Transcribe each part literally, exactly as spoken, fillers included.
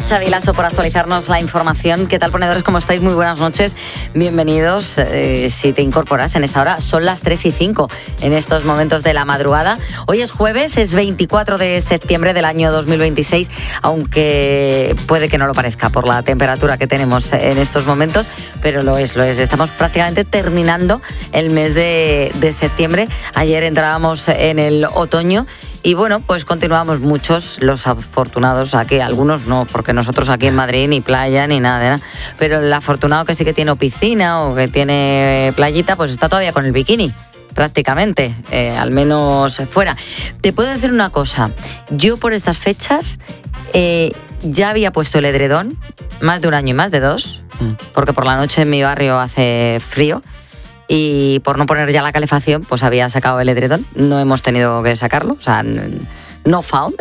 Xavi Lasso por actualizarnos la información. ¿Qué tal, ponedores? ¿Cómo estáis? Muy buenas noches. Bienvenidos. Eh, si te incorporas en esta hora, son las tres y cinco en estos momentos de la madrugada. Hoy es jueves, es veinticuatro de septiembre del año dos mil veintiséis, aunque puede que no lo parezca por la temperatura que tenemos en estos momentos, pero lo es, lo es. Estamos prácticamente terminando el mes de, de septiembre. Ayer entrábamos en el otoño. Y bueno, pues continuamos muchos, los afortunados aquí, algunos no, porque nosotros aquí en Madrid ni playa ni nada, de nada. Pero el afortunado que sí que tiene piscina o que tiene playita, pues está todavía con el bikini, prácticamente, eh, al menos fuera. Te puedo decir una cosa, yo por estas fechas eh, ya había puesto el edredón, más de un año y más de dos, mm. porque por la noche en mi barrio hace frío. Y por no poner ya la calefacción, pues había sacado el edredón. No hemos tenido que sacarlo, o sea, no found.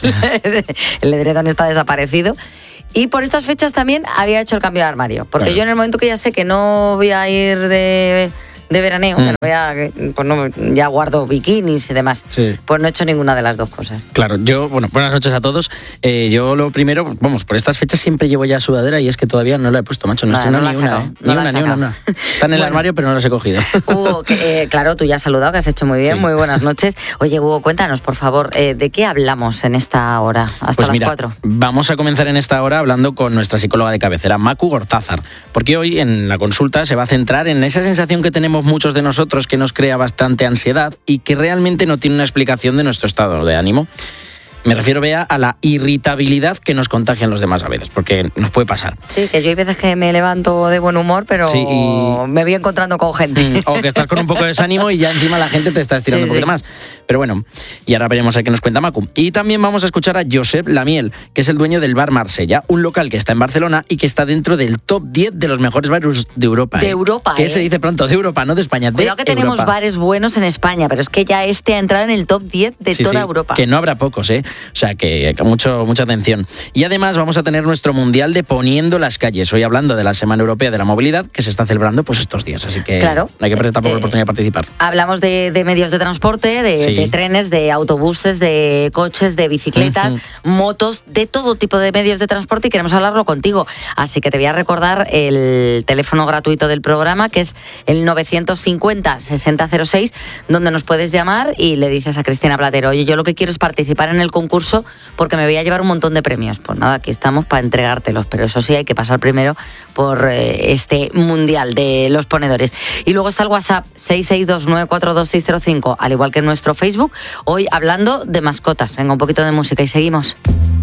El edredón está desaparecido. Y por estas fechas también había hecho el cambio de armario. Porque claro, yo en el momento que ya sé que no voy a ir de... de veraneo, mm. que no voy a, pues no, ya guardo bikinis y demás, sí. Pues no he hecho ninguna de las dos cosas. Claro, yo, bueno, buenas noches a todos. Eh, yo lo primero, vamos, por estas fechas siempre llevo ya sudadera y es que todavía no la he puesto, macho, no vale, estoy no ni, una, una, eh. ni no una, ni una, ni una. Está en el bueno. armario, pero no las he cogido. Hugo, que, eh, claro, tú ya has saludado, que has hecho muy bien, sí. Muy buenas noches. Oye, Hugo, cuéntanos, por favor, eh, ¿de qué hablamos en esta hora, hasta pues las mira, cuatro? Vamos a comenzar en esta hora hablando con nuestra psicóloga de cabecera, Macu Gortázar, porque hoy en la consulta se va a centrar en esa sensación que tenemos muchos de nosotros que nos crea bastante ansiedad y que realmente no tiene una explicación de nuestro estado de ánimo. Me refiero, Bea, a la irritabilidad que nos contagian los demás a veces, porque nos puede pasar. Sí, que yo hay veces que me levanto de buen humor, pero sí, y... me voy encontrando con gente. O que estás con un poco de desánimo y ya encima la gente te está estirando sí, un poquito sí. más. Pero bueno, y ahora veremos a qué nos cuenta Macu. Y también vamos a escuchar a Josep Lamiel, que es el dueño del Bar Marsella, un local que está en Barcelona y que está dentro del top diez de los mejores bares de Europa. De ¿eh? Europa, Que ¿eh? se dice pronto, de Europa, no de España, de Cuidado que Europa. tenemos bares buenos en España, pero es que ya este ha entrado en el top diez de sí, toda sí, Europa. Que no habrá pocos, ¿eh? O sea, que mucho, mucha atención. Y además vamos a tener nuestro Mundial de Poniendo las Calles, hoy hablando de la Semana Europea de la Movilidad, que se está celebrando pues estos días, así que claro, no hay que perder tampoco eh, la oportunidad de participar. Hablamos de, de medios de transporte, de, sí. de trenes, de autobuses, de coches, de bicicletas, uh-huh. motos, de todo tipo de medios de transporte y queremos hablarlo contigo. Así que te voy a recordar el teléfono gratuito del programa, que es el novecientos cincuenta sesenta cero seis, donde nos puedes llamar y le dices a Cristina Platero, oye, yo lo que quiero es participar en el concurso porque me voy a llevar un montón de premios. Pues nada, aquí estamos para entregártelos, pero eso sí, hay que pasar primero por eh, este Mundial de los Ponedores. Y luego está el WhatsApp seis seis dos nueve cuatro dos seis cero cinco, al igual que en nuestro Facebook, hoy hablando de mascotas. Venga, un poquito de música y seguimos.